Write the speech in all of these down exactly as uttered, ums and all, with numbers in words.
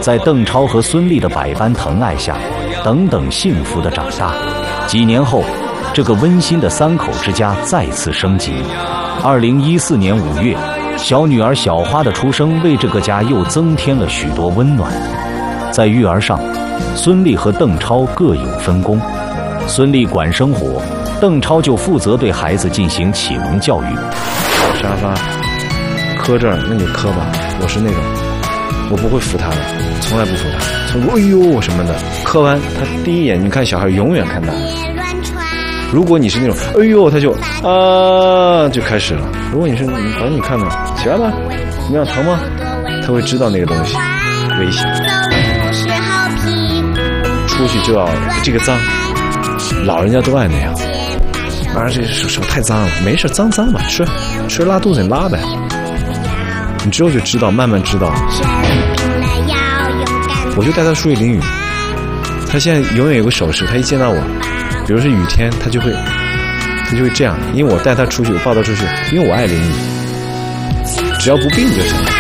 在邓超和孙俪的百般疼爱下，等等幸福的长大。几年后，这个温馨的三口之家再次升级。二零一四年五月，小女儿小花的出生为这个家又增添了许多温暖。在育儿上，孙俪和邓超各有分工，孙俪管生活，邓超就负责对孩子进行启蒙教育。 沙发磕这儿，那你磕吧，我是那种我不会扶他的，从来不扶他，从哎呦什么的，磕完他第一眼，你看小孩永远看大。如果你是那种哎呦他就啊就开始了，如果你是反正你看吧，起来吧，怎么样，疼吗？他会知道那个东西危险，出去就要这个脏，老人家都爱那样。当然这手手太脏了，没事，脏脏嘛，吃吃拉肚子你拉呗，你之后就知道，慢慢知道。我就带他出去淋雨，他现在永远有个手势，他一见到我，比如是雨天，他就会他就会这样，因为我带他出去，我抱他出去，因为我爱淋雨，只要不病就行了。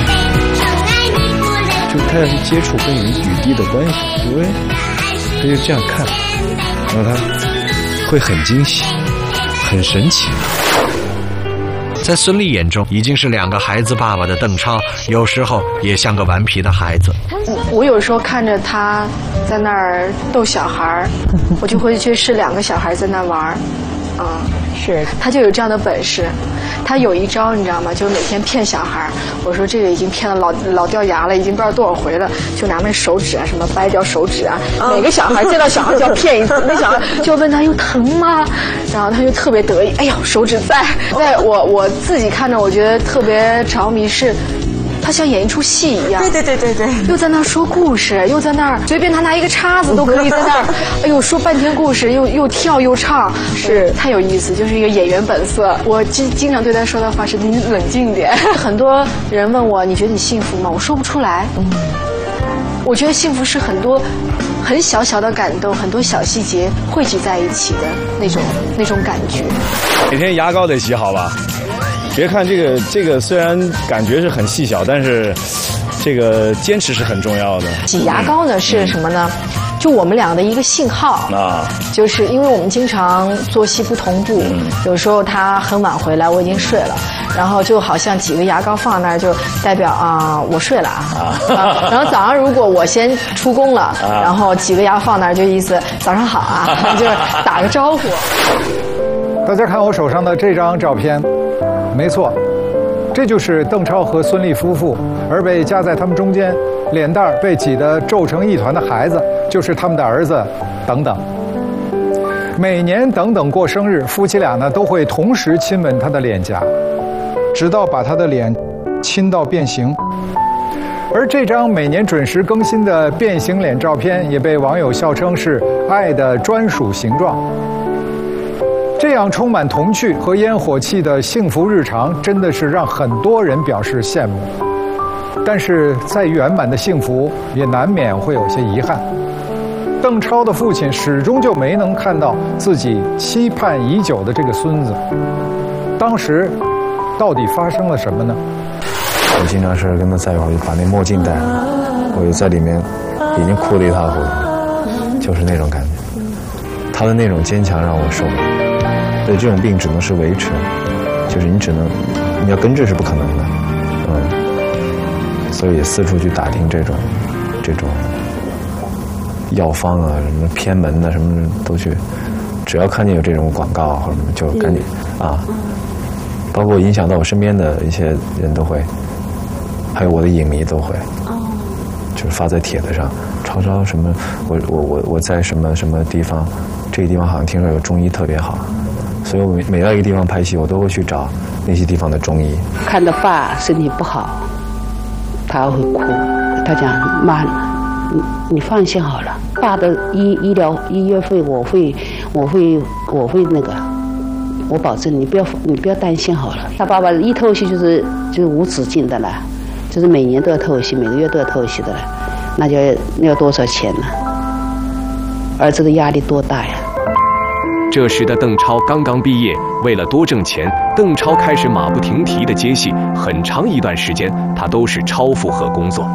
就他要去接触跟雨雨滴的关系，因为他就这样看，然后他会很惊喜，很神奇。 在孙俪眼中，已经是两个孩子爸爸的邓超，有时候也像个顽皮的孩子。 我有时候看着他在那儿逗小孩，我就会去是两个小孩在那玩，嗯，是，他就有这样的本事。他有一招你知道吗？就是每天骗小孩。我说这个已经骗了老老掉牙了，已经不知道多少回了。就拿那手指啊，什么掰掉手指啊，每个小孩见到小孩就要骗一次。那小孩就问他有疼吗？然后他就特别得意，哎呦手指在。在我我自己看着，我觉得特别着迷是。他像演一出戏一样， 对对对对对， 又在那儿说故事，又在那儿随便他拿一个叉子都可以在那儿，哎呦说半天故事，又又跳又唱，是太有意思，就是一个演员本色。我经经常对他说的话是你冷静点。很多人问我你觉得你幸福吗？我说不出来。嗯，我觉得幸福是很多很小小的感动，很多小细节汇聚在一起的那种那种感觉。 每天牙膏得洗好吧？别看这个，这个虽然感觉是很细小，但是这个坚持是很重要的。 挤牙膏呢是什么呢？就我们俩的一个信号啊，就是因为我们经常作息不同步，嗯、有时候他很晚回来，我已经睡了，然后就好像几个牙膏放那儿，就代表啊我睡了啊。啊然后早上如果我先出工了，啊、然后几个牙放那儿，就意思早上好啊，就是打个招呼。 大家看我手上的这张照片。没错，这就是邓超和孙俪夫妇，而被夹在他们中间，脸蛋被挤得皱成一团的孩子，就是他们的儿子等等。每年等等过生日，夫妻俩呢都会同时亲吻他的脸颊，直到把他的脸亲到变形。而这张每年准时更新的变形脸照片，也被网友笑称是爱的专属形状。这样充满童趣和烟火气的幸福日常，真的是让很多人表示羡慕。但是再圆满的幸福，也难免会有些遗憾。邓超的父亲始终就没能看到自己期盼已久的这个孙子。当时，到底发生了什么呢？ 我经常是跟他在一块儿，就把那墨镜戴上，我就在里面已经哭得一塌糊涂，就是那种感觉。他的那种坚强让我受不了。对这种病只能是维持，就是你只能你要根治是不可能的，嗯，所以四处去打听这种这种药方啊，什么偏门的什么都去，只要看见有这种广告或者什么就赶紧啊，包括影响到我身边的一些人都会，还有我的影迷都会，就是发在帖子上，超超什么我我我我在什么什么地方，这个地方好像听说有中医特别好。所以我每到一个地方拍戏，我都会去找那些地方的中医。 看到爸身体不好，他会哭。他讲妈，你你放心好了，爸的医医疗医药费我会我会我会那个，我保证你不要你不要担心好了。他爸爸一透析就是就是无止境的了，就是每年都要透析，每个月都要透析的了，那就那要多少钱呢？儿子的压力多大呀？ 这时的邓超刚刚毕业，为了多挣钱，邓超开始马不停蹄地接戏，很长一段时间他都是超负荷工作。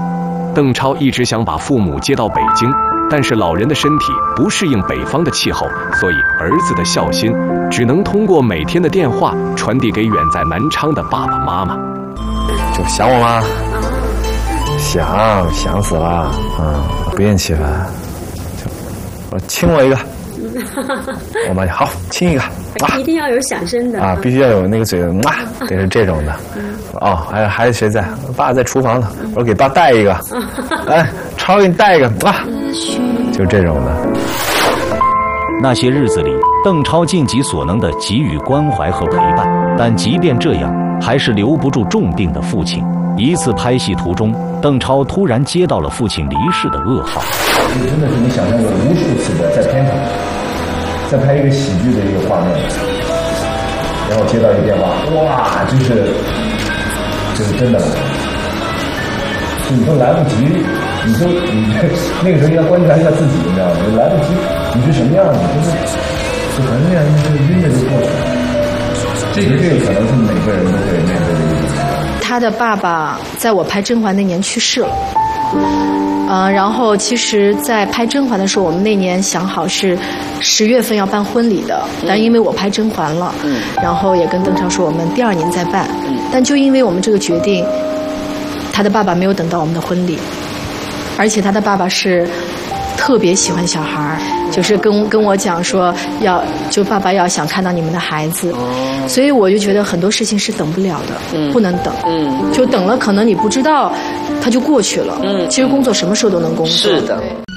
邓超一直想把父母接到北京，但是老人的身体不适应北方的气候，所以儿子的孝心只能通过每天的电话传递给远在南昌的爸爸妈妈。 就想我吗？想想死了，嗯，不厌其烦。就我亲我一个，我妈就好亲一个， 啊、一定要有响声的啊，必须要有那个嘴的，啊，得是这种的。哦，还有还有谁在？爸在厨房呢，我说给爸带一个，来，超给你带一个，啊，就这种的。 那些日子里，邓超尽己所能地给予关怀和陪伴，但即便这样，还是留不住重病的父亲。一次拍戏途中，邓超突然接到了父亲离世的噩耗。 真的是你想象过无数次的在片场，在拍一个喜剧的一个画面，然后接到一个电话，哇，就是就是真的了。你说来不及，你说你那个时候要观察一下自己，你知道吗？你来不及，你是什么样的？就是就可能那样就是晕着就过去了。这个这个可能是每个人都会面对的一个。 他的爸爸在我拍甄嬛那年去世了。呃，然后其实，在拍甄嬛的时候，我们那年想好是十月份要办婚礼的，但因为我拍甄嬛了，嗯，然后也跟邓超说我们第二年再办，嗯，但就因为我们这个决定，他的爸爸没有等到我们的婚礼，而且他的爸爸是特别喜欢小孩，就是跟跟我讲说要就爸爸要想看到你们的孩子，哦，所以我就觉得很多事情是等不了的，嗯，不能等，嗯，就等了可能你不知道，它就过去了，嗯，其实工作什么时候都能工作， 是的。